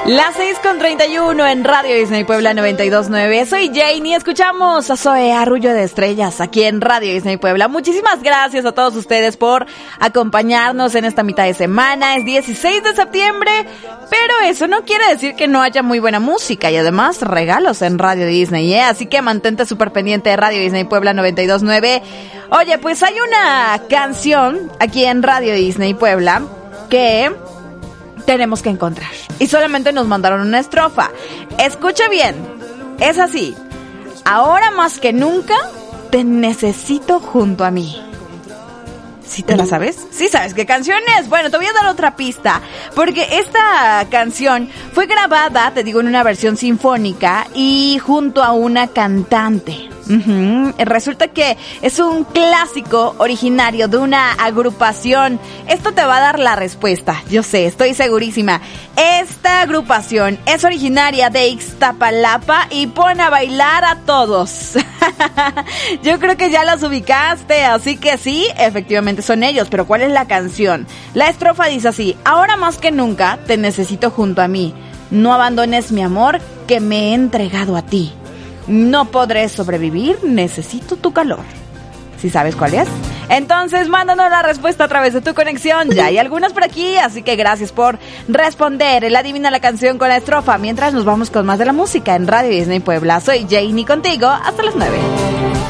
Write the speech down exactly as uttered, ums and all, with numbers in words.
Las seis con treinta y uno en Radio Disney Puebla noventa y dos punto nueve. Soy Jane y escuchamos a Zoe Arrullo de Estrellas aquí en Radio Disney Puebla. Muchísimas gracias a todos ustedes por acompañarnos en esta mitad de semana. Es dieciséis de septiembre, pero eso no quiere decir que no haya muy buena música y además regalos en Radio Disney, ¿eh? Así que mantente súper pendiente de Radio Disney Puebla noventa y dos punto nueve. Oye, pues hay una canción aquí en Radio Disney Puebla que tenemos que encontrar. Y solamente nos mandaron una estrofa. Escucha bien. Es así. Ahora más que nunca te necesito junto a mí. ¿Sí te la sabes? ¿Sí sabes qué canción es? Bueno, te voy a dar otra pista, porque esta canción fue grabada, te digo, en una versión sinfónica y junto a una cantante. Uh-huh. Resulta que es un clásico originario de una agrupación. Esto te va a dar la respuesta, yo sé, estoy segurísima. Esta agrupación es originaria de Ixtapalapa y pone a bailar a todos. Yo creo que ya las ubicaste, así que sí, efectivamente son ellos. Pero ¿cuál es la canción? La estrofa dice así: ahora más que nunca te necesito junto a mí. No abandones mi amor que me he entregado a ti. No podré sobrevivir, necesito tu calor. ¿Sí sabes cuál es? Entonces mándanos la respuesta a través de tu conexión. Ya hay algunas por aquí, así que gracias por responder. El adivina la canción con la estrofa. Mientras nos vamos con más de la música en Radio Disney Puebla. Soy Janie contigo hasta las nueve.